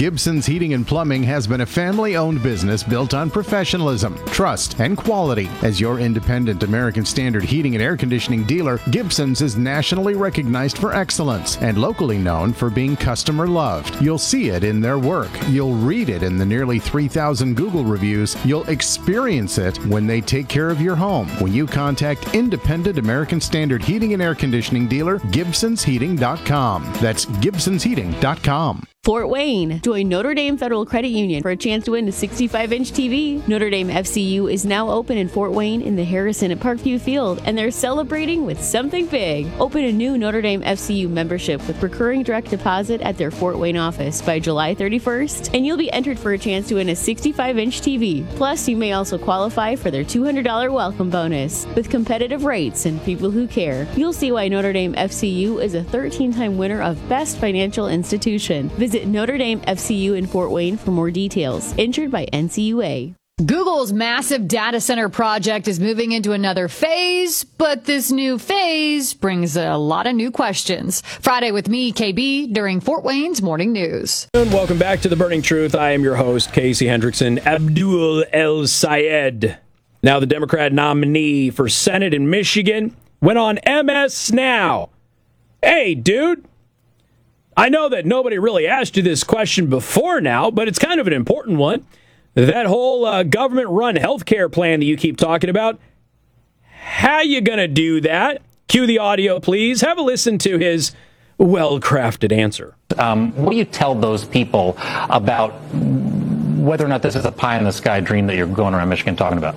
Gibson's Heating and Plumbing has been a family-owned business built on professionalism, trust, and quality. As your independent American Standard heating and air conditioning dealer, Gibson's is nationally recognized for excellence and locally known for being customer loved. You'll see it in their work. You'll read it in the nearly 3,000 Google reviews. You'll experience it when they take care of your home. When you contact independent American Standard heating and air conditioning dealer, GibsonsHeating.com. That's GibsonsHeating.com. Fort Wayne. Join Notre Dame Federal Credit Union for a chance to win a 65-inch TV. Notre Dame FCU is now open in Fort Wayne in the Harrison at Parkview Field, and they're celebrating with something big. Open a new Notre Dame FCU membership with recurring direct deposit at their Fort Wayne office by July 31st, and you'll be entered for a chance to win a 65-inch TV. Plus, you may also qualify for their $200 welcome bonus. With competitive rates and people who care, you'll see why Notre Dame FCU is a 13-time winner of Best Financial Institution. Visit Notre Dame FCU in Fort Wayne for more details. Insured by NCUA. Google's massive data center project is moving into another phase, but this new phase brings a lot of new questions. Friday with me, KB, during Fort Wayne's Morning News. Welcome back to The Burning Truth. I am your host, Casey Hendrickson. Abdul El-Sayed, now the Democrat nominee for Senate in Michigan, went on MS Now. Hey, dude. I know that nobody really asked you this question before now, but it's kind of an important one. That whole government-run healthcare plan that you keep talking about, how you going to do that? Cue the audio, please. Have a listen to his well-crafted answer. What do you tell those people about whether or not this is a pie-in-the-sky dream that you're going around Michigan talking about?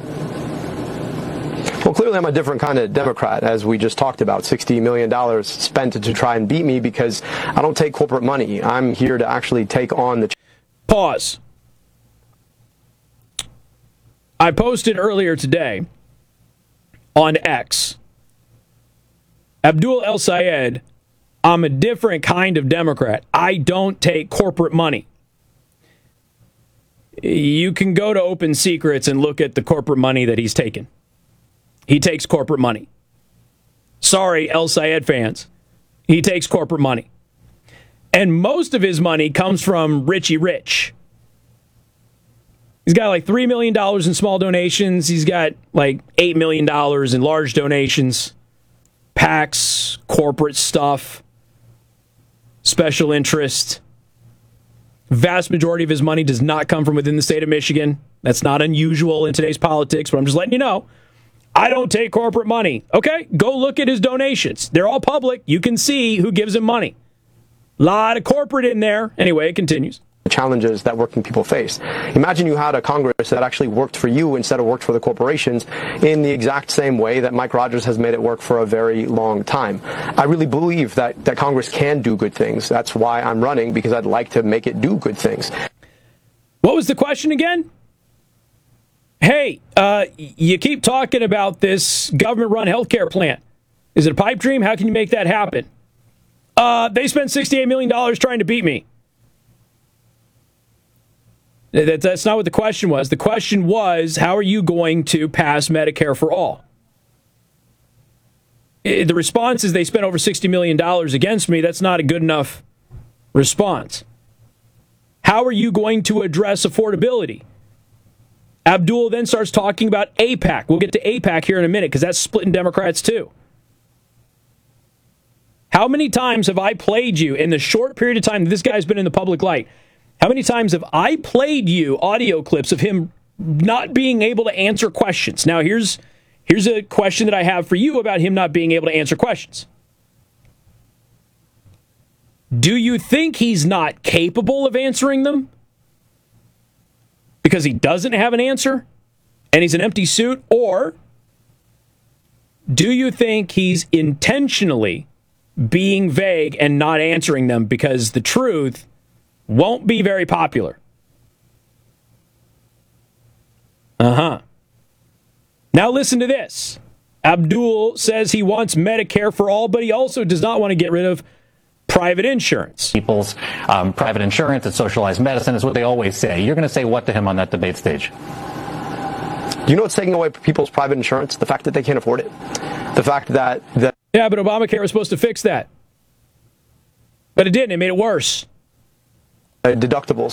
Well, clearly I'm a different kind of Democrat, as we just talked about. $60 million spent to try and beat me because I don't take corporate money. I'm here to actually take on the... Pause. I posted earlier today on X, Abdul El-Sayed, I'm a different kind of Democrat. I don't take corporate money. You can go to Open Secrets and look at the corporate money that he's taken. He takes corporate money. Sorry, El-Sayed fans. He takes corporate money. And most of his money comes from Richie Rich. He's got like $3 million in small donations. He's got like $8 million in large donations. PACs, corporate stuff, special interest. Vast majority of his money does not come from within the state of Michigan. That's not unusual in today's politics, but I'm just letting you know. I don't take corporate money. Okay, go look at his donations. They're all public. You can see who gives him money. A lot of corporate in there. Anyway, it continues. The challenges that working people face. Imagine you had a Congress that actually worked for you instead of worked for the corporations in the exact same way that Mike Rogers has made it work for a very long time. I really believe that Congress can do good things. That's why I'm running, because I'd like to make it do good things. What was the question again? Hey, you keep talking about this government-run healthcare plan. Is it a pipe dream? How can you make that happen? They spent $68 million trying to beat me. That's not what the question was. The question was, how are you going to pass Medicare for all? The response is they spent over $60 million against me. That's not a good enough response. How are you going to address affordability? Abdul then starts talking about AIPAC. We'll get to AIPAC here in a minute because that's splitting Democrats too. How many times have I played you in the short period of time that this guy's been in the public light? How many times have I played you audio clips of him not being able to answer questions? Now, here's a question that I have for you about him not being able to answer questions. Do you think he's not capable of answering them? Because he doesn't have an answer and he's an empty suit? Or do you think he's intentionally being vague and not answering them because the truth won't be very popular? Now listen to this. Abdul says he wants Medicare for all, but he also does not want to get rid of private insurance. People's private insurance and socialized medicine is what they always say. You're going to say what to him on that debate stage? You know what's taking away people's private insurance? The fact that they can't afford it. The fact that... Yeah, but Obamacare was supposed to fix that. But it didn't. It made it worse. Deductibles.